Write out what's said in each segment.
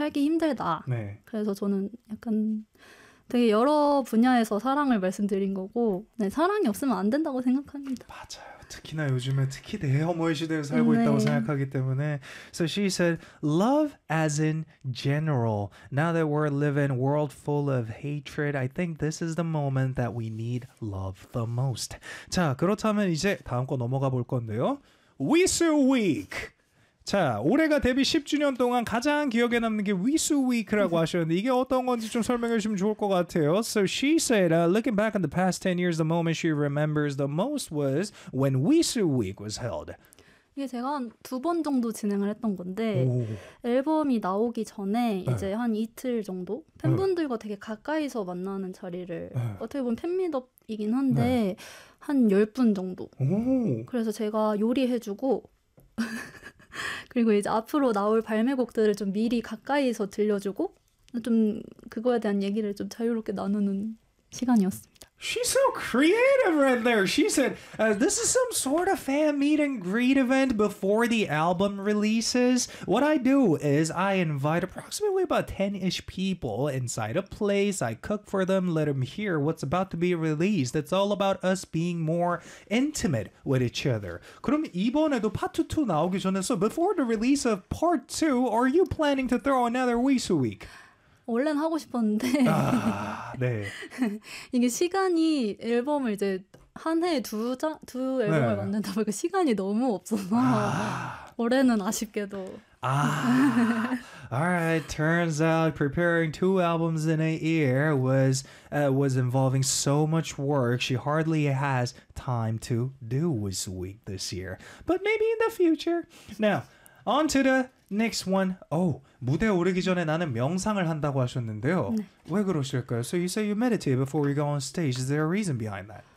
살기 힘들다. 네. 그래서 저는 약간 되게 여러 분야에서 사랑을 말씀드린 거고 네, 사랑이 없으면 안 된다고 생각합니다. 맞아요. 특히나 요즘에 특히 대혐오의 시대에 살고 있다고 생각하기 때문에 So she said, love as in general. Now that we're living a world full of hatred, I think this is the moment that we need love the most. 자, 그렇다면 이제 다음 거 넘어가 볼 건데요. Whistle Week. 자, 올해가 데뷔 10주년 동안 가장 기억에 남는 게 위수 위크라고 하셨는데 이게 어떤 건지 좀 설명해 주시면 좋을 것 같아요. So she said, looking back on the past 10 years, the moment she remembers the most was when 위수 week was held. 이게 제가 한 2번 정도 진행을 했던 건데 오. 앨범이 나오기 전에 이제 한 이틀 정도 팬분들과 되게 가까이서 만나는 자리를 어떻게 보면 팬미업이긴 한데 한 10분 정도. 오. 그래서 제가 요리해주고 그리고 이제 앞으로 나올 발매곡들을 좀 미리 가까이서 들려주고 좀 그거에 대한 얘기를 좀 자유롭게 나누는 시간이었습니다. She's so creative right there. She said, this is some sort of fan meet and greet event before the album releases. What I do is I invite approximately about 10-ish people inside a place. I cook for them, let them hear what's about to be released. It's all about us being more intimate with each other. 그럼 이번에도 part 2 나오기 전에 so before the release of part 2, are you planning to throw another Weesu Week? 원래는 하고 싶었는데 네. 이게 시간이 앨범을 이제 한 해에 두 앨범을 만든다 보니까 시간이 너무 없어서 올해는 아쉽게도 Alright, turns out preparing 2 albums in a year was involving so much work. She hardly has time to do this week this year. But maybe in the future. Now, on to the next one. 무대에 오르기 전에 나는 명상을 한다고 하셨는데요. 네. 왜 그러실까요? So you say you meditate before you go on stage. Is there a reason behind that?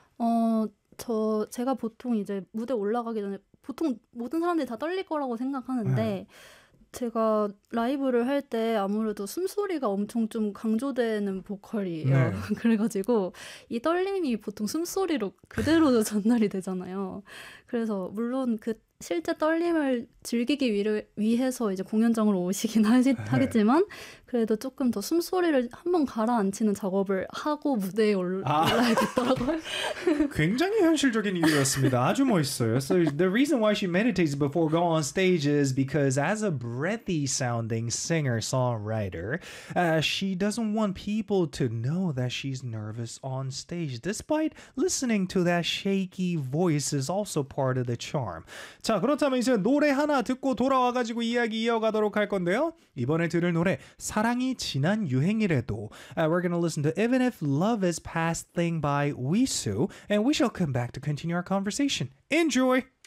제가 보통 이제 무대 올라가기 전에 보통 모든 사람들이 다 떨릴 거라고 생각하는데 제가 라이브를 할 때 아무래도 숨소리가 엄청 좀 강조되는 보컬이에요. 그래가지고 이 떨림이 보통 숨소리로 그대로 전달이 되잖아요. 그래서 물론 그 실제 떨림을 즐기기 위해서 이제 공연장으로 오시긴 하겠지만 그래도 조금 더 숨소리를 한번 가라앉히는 작업을 하고 무대에 올라야겠더라고요. 굉장히 현실적인 이유였습니다. 아주 멋있어요. So the reason why she meditates before going on stage is because as a breathy sounding singer-songwriter, she doesn't want people to know that she's nervous on stage. Despite listening to that shaky voice is also part of the charm. 자, 그렇다면 이제 노래 하나 듣고 돌아와가지고 이야기 이어가도록 할 건데요. 이번에 들을 노래 사랑이 지난 유행이래도 we're gonna listen to Even If Love Is Past Thing by Wisu and we shall come back to continue our conversation. Enjoy!